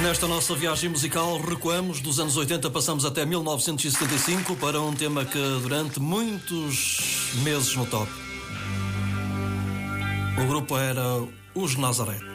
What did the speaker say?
Nesta nossa viagem musical recuamos dos anos 80, passamos até 1975 para um tema que durante muitos meses no top. O grupo era os Nazaré.